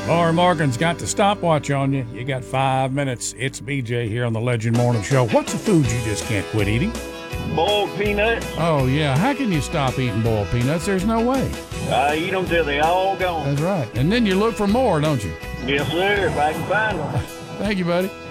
Laura Morgan's got the stopwatch on you. You got 5 minutes. It's BJ here on the Legend Morning Show. What's a food you just can't quit eating? Boiled peanuts. Oh, yeah. How can you stop eating boiled peanuts? There's no way. I eat them till they all gone. That's right. And then you look for more, don't you? Yes, sir, if I can find them. Thank you, buddy.